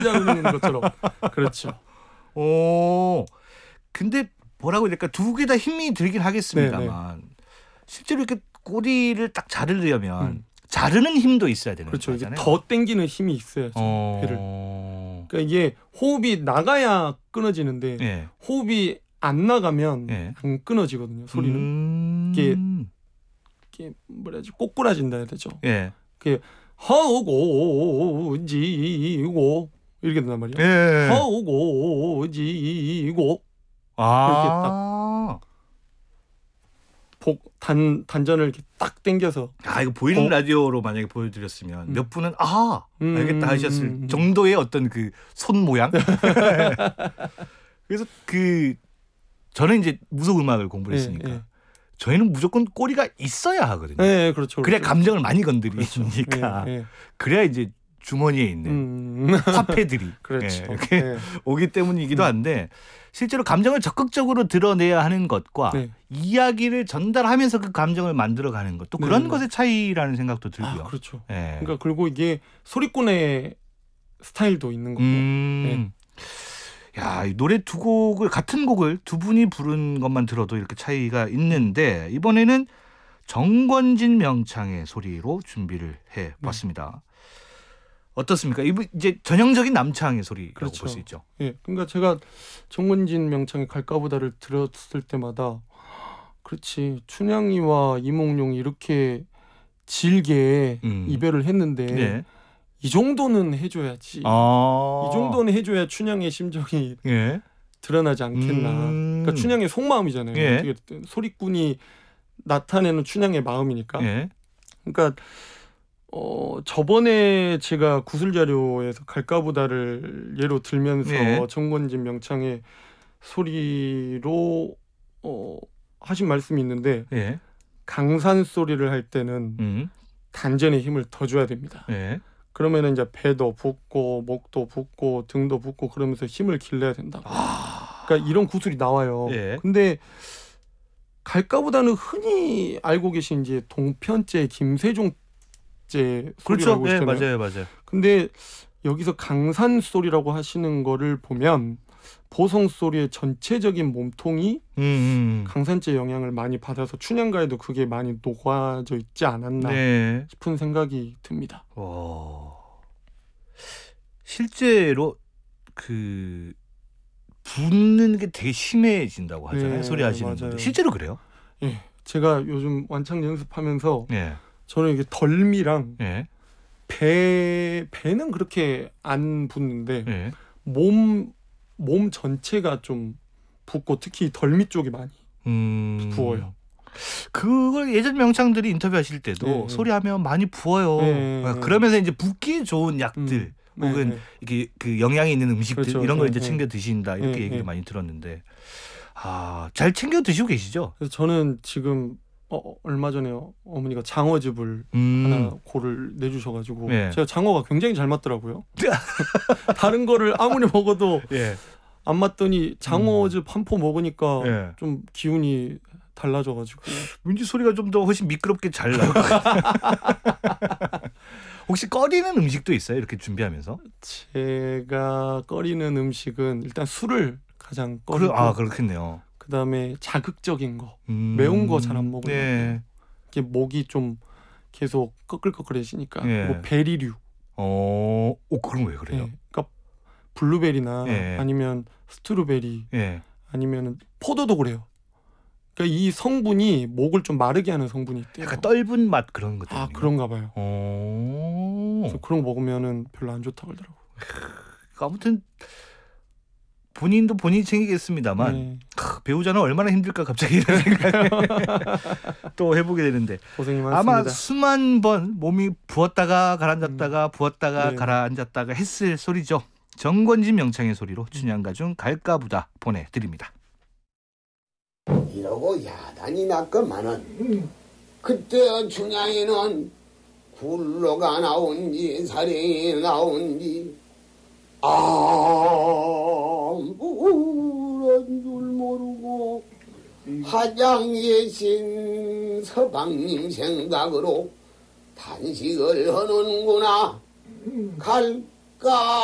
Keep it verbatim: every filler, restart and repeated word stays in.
하는 것처럼. 그렇죠. 오, 근데 뭐라고 해야 될까? 두 개 다 힘이 들긴 하겠습니다만 네네. 실제로 이렇게 꼬리를 딱 자르려면 음. 자르는 힘도 있어야 되는 그렇죠. 거잖아요. 이게 더 당기는 힘이 있어야죠. 어... 배를. 그러니까 이게 호흡이 나가야 끊어지는데 네. 호흡이 안 나가면 네. 안 끊어지거든요. 소리는. 음... 이게, 이게 뭐라 해야지 꼬꾸라진다 해야 되죠. 네. 그게 허우고 지고 이렇게 된단 말이에요. 네. 허우고 지고 아. 이렇게 딱 복, 단, 단전을 이렇게 딱 당겨서. 아, 이거 보이는 어? 라디오로 만약에 보여드렸으면 음. 몇 분은 아 음, 알겠다 하셨을 음, 음. 정도의 어떤 그 손 모양. 그래서 그 저는 이제 무속 음악을 공부를 했으니까 네, 네. 저희는 무조건 꼬리가 있어야 하거든요. 네, 그렇죠. 그래야 그렇죠. 감정을 많이 건드리니까. 그렇죠. 네, 네. 그래야 이제 주머니에 있는 음. 화폐들이 그렇죠. 네, 이렇게 네. 오기 때문이기도 한데 실제로 감정을 적극적으로 드러내야 하는 것과 네. 이야기를 전달하면서 그 감정을 만들어가는 것 또 그런 네. 것의 차이라는 생각도 들고요. 아, 그렇죠. 네. 그러니까 그리고 이게 소리꾼의 스타일도 있는 거고. 음. 네. 야, 이 노래 두 곡을 같은 곡을 두 분이 부른 것만 들어도 이렇게 차이가 있는데 이번에는 정권진 명창의 소리로 준비를 해봤습니다. 네. 어떻습니까? 이제 전형적인 남창의 소리라고 그렇죠. 볼 수 있죠. 예, 그러니까 제가 정권진 명창의 갈까보다를 들었을 때마다 그렇지 춘향이와 이몽룡이 이렇게 질게 음. 이별을 했는데 네. 이 정도는 해줘야지. 아. 이 정도는 해줘야 춘향의 심정이 예. 드러나지 않겠나. 음. 그러니까 춘향의 속마음이잖아요. 예. 어떻게 소리꾼이 나타내는 춘향의 마음이니까. 예. 그러니까 어, 저번에 제가 구슬자료에서 갈까보다를 예로 들면서 예. 정권진 명창의 소리로 어, 하신 말씀이 있는데 예. 강산 소리를 할 때는 음. 단전의 힘을 더 줘야 됩니다. 예. 그러면은 이제 배도 붓고 목도 붓고 등도 붓고 그러면서 힘을 길러야 된다. 아. 그러니까 이런 구슬이 나와요. 예. 근데 갈까보다는 흔히 알고 계신 이제 동편제 김세종 제 그렇죠. 네, 맞아요, 맞아요. 근데 여기서 강산 소리라고 하시는 거를 보면 보성 소리의 전체적인 몸통이 음, 음. 강산제 영향을 많이 받아서 춘향가에도 그게 많이 녹아져 있지 않았나 네. 싶은 생각이 듭니다. 오. 실제로 그 붓는 게 되게 심해진다고 하잖아요. 네, 소리 하시는 분들. 실제로 그래요? 예, 네, 제가 요즘 완창 연습하면서. 네. 저는 이게 덜미랑 네. 배 배는 그렇게 안 붓는데 네. 몸 몸 전체가 좀 붓고 특히 덜미 쪽이 많이 음... 부어요. 그걸 예전 명창들이 인터뷰하실 때도 네. 소리하면 많이 부어요. 네. 그러면서 이제 붓기 좋은 약들 음. 혹은 네. 이렇게 그 영양이 있는 음식들 그렇죠. 이런 걸 이제 네. 챙겨 드신다 이렇게 네. 얘기를 네. 많이 들었는데 아, 잘 챙겨 드시고 계시죠? 그래서 저는 지금 어, 얼마 전에 어머니가 장어즙을 음. 하나 고를 내주셔가지고 네. 제가 장어가 굉장히 잘 맞더라고요. 다른 거를 아무리 먹어도 네. 안 맞더니 장어즙 음. 한 포 먹으니까 네. 좀 기운이 달라져가지고 왠지 소리가 좀 더 훨씬 미끄럽게 잘 나요. 혹시 꺼리는 음식도 있어요? 이렇게 준비하면서? 제가 꺼리는 음식은 일단 술을 가장 꺼리고 아 그렇겠네요. 그다음에 자극적인 거, 음, 매운 거 잘 안 먹어요. 네. 이게 목이 좀 계속 꺼끌꺼끌해지니까. 네. 그리고 베리류. 어, 오, 그런 왜 그래요? 네. 그러니까 블루베리나 네. 아니면 스트로베리, 네. 아니면 포도도 그래요. 그러니까 이 성분이 목을 좀 마르게 하는 성분이 있대요. 약간 떫은 맛 그런 것 때문에. 아, 그런가 봐요. 그래서 그런 거 먹으면은 별로 안 좋다고 하더라고요. 아무튼. 본인도 본인이 챙기겠습니다만 네. 크, 배우자는 얼마나 힘들까 갑자기 이런 생각을 또 해보게 되는데 고생이 많습니다. 아마 수만 번 몸이 부었다가 가라앉았다가 음. 부었다가 네. 가라앉았다가 했을 소리죠. 정권진 명창의 소리로 춘향가중 갈까보다 보내드립니다. 이러고 야단이 났건만은 음. 그때 춘향이는 굴러가 나온지 살이 나온지 아무런 줄 모르고 화장예신 서방님 생각으로 단식을 하는구나 갈까